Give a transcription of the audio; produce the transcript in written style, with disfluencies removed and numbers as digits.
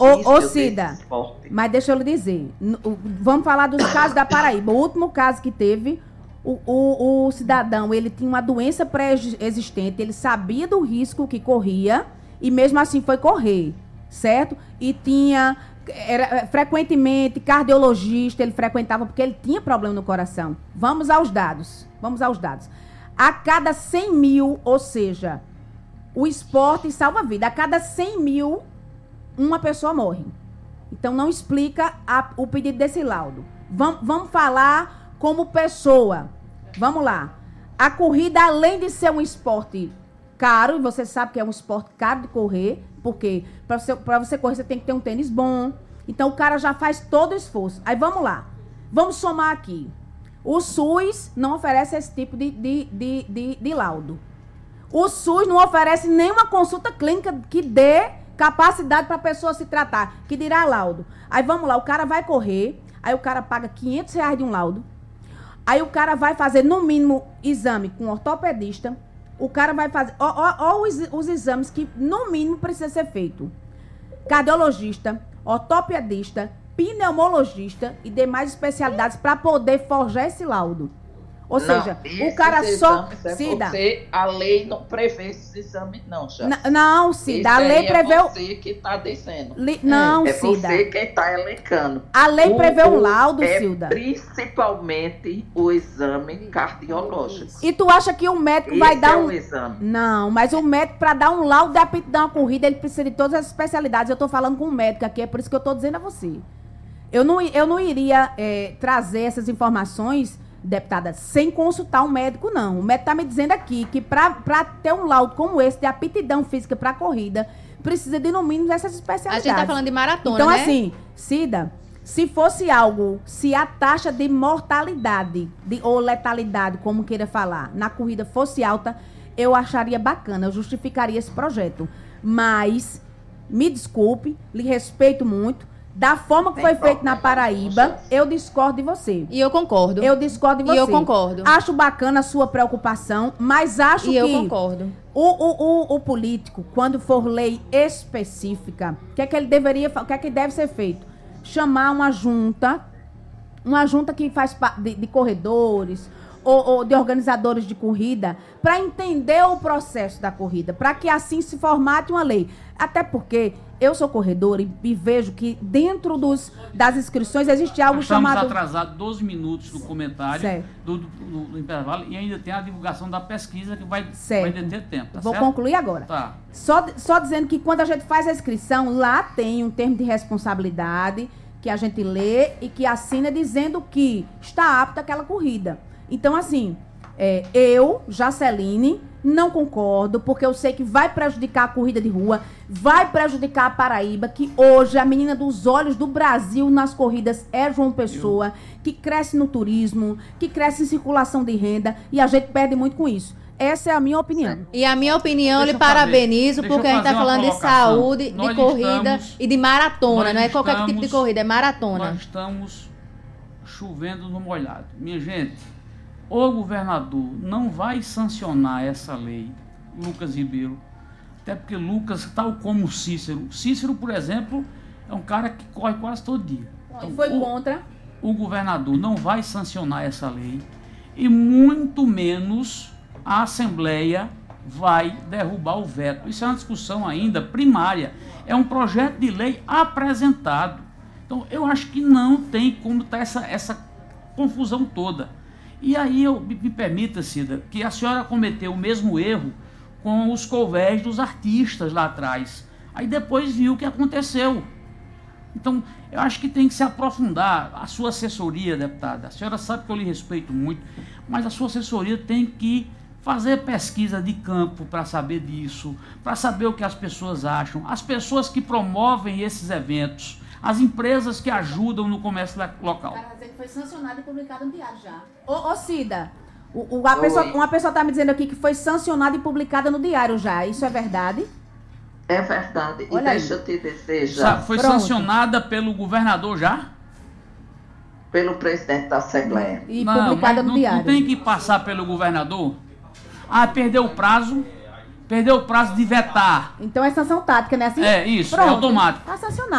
Ô Cida, mas deixa eu lhe dizer, vamos falar dos casos da Paraíba. O último caso que teve, o cidadão, ele tinha uma doença pré-existente, ele sabia do risco que corria e mesmo assim foi correr, certo? E frequentemente, cardiologista, ele frequentava porque ele tinha problema no coração. Vamos aos dados. A cada 100 mil, ou seja, o esporte salva a vida. A cada 100 mil, uma pessoa morre. Então, não explica o pedido desse laudo. Vamos falar como pessoa. Vamos lá. A corrida, além de ser um esporte caro, e você sabe que é um esporte caro de correr, porque para você correr, você tem que ter um tênis bom. Então, o cara já faz todo o esforço. Aí, vamos lá. Vamos somar aqui. O SUS não oferece esse tipo de laudo. O SUS não oferece nenhuma consulta clínica que dê capacidade para a pessoa se tratar, que dirá laudo. Aí, vamos lá. O cara vai correr, aí o cara paga R$500 de um laudo. Aí, o cara vai fazer, no mínimo, exame com ortopedista. O cara vai fazer... Ó os exames que, no mínimo, precisa ser feito. Cardiologista, ortopedista, pneumologista e demais especialidades para poder forjar esse laudo. Ou seja, o cara só... Cida, a lei não prevê esses exames, não, já. Não, Cida, a lei prevê... É você que está dizendo. Não, é Cida. É você quem está elencando. A lei prevê um laudo, Cida. Principalmente o exame cardiológico. E tu acha que o médico vai dar um exame? Não, mas o médico, para dar um laudo de aptidão à corrida, ele precisa de todas as especialidades. Eu estou falando com o médico aqui, é por isso que eu estou dizendo a você. Eu não iria trazer essas informações, deputada, sem consultar um médico, não. O médico está me dizendo aqui que para ter um laudo como esse, de aptidão física para corrida, precisa de, no mínimo, essas especialidades. A gente está falando de maratona, então, né? assim, Cida, se fosse algo, se a taxa de mortalidade ou letalidade, como queira falar, na corrida fosse alta, eu acharia bacana, eu justificaria esse projeto. Mas, me desculpe, lhe respeito muito. Da forma que foi feito na Paraíba, eu discordo de você. E eu concordo. Eu discordo de você. E eu concordo. Acho bacana a sua preocupação, mas acho que... E eu concordo. O político, quando for lei específica, o que é que deve ser feito? Chamar uma junta que faz de corredores ou de organizadores de corrida, para entender o processo da corrida, para que assim se formate uma lei. Até porque eu sou corredora e vejo que dentro das inscrições existe algo chamado... Estamos atrasados 12 minutos no comentário do intervalo e ainda tem a divulgação da pesquisa que vai deter tempo. Tá Vou certo? concluir agora. Tá. Só dizendo que quando a gente faz a inscrição, lá tem um termo de responsabilidade que a gente lê e que assina dizendo que está apta aquela corrida. Então, assim, eu, Jaceline, não concordo, porque eu sei que vai prejudicar a corrida de rua, vai prejudicar a Paraíba, que hoje a menina dos olhos do Brasil nas corridas é João Pessoa, que cresce no turismo, que cresce em circulação de renda, e a gente perde muito com isso. Essa é a minha opinião. E a minha opinião, eu lhe parabenizo, porque a gente está falando de saúde, de corrida e de maratona, não é qualquer tipo de corrida, é maratona. Nós estamos chovendo no molhado. Minha gente, o governador não vai sancionar essa lei, Lucas Ribeiro, até porque Lucas, tal como Cícero, por exemplo, é um cara que corre quase todo dia. Então, foi contra. O governador não vai sancionar essa lei e muito menos a Assembleia vai derrubar o veto. Isso é uma discussão ainda primária. É um projeto de lei apresentado. Então, eu acho que não tem como estar essa confusão toda. E aí, me permita, Cida, que a senhora cometeu o mesmo erro com os couvés dos artistas lá atrás. Aí depois viu o que aconteceu. Então, eu acho que tem que se aprofundar. A sua assessoria, deputada, a senhora sabe que eu lhe respeito muito, mas a sua assessoria tem que fazer pesquisa de campo para saber disso, para saber o que as pessoas acham, as pessoas que promovem esses eventos, as empresas que ajudam no comércio local. Cara, dizer que foi sancionado e publicado no diário já. Ô Cida, uma pessoa está me dizendo aqui que foi sancionada e publicada no diário já. Isso é verdade? É verdade. Olha e deixa eu te dizer Foi sancionada pelo governador já? Pelo presidente da Assembleia. E publicada no diário. Não tem que passar pelo governador? Perdeu o prazo de vetar. Então é sanção tática, né? Assim? É isso, Pronto, é automático. Tá sancionado.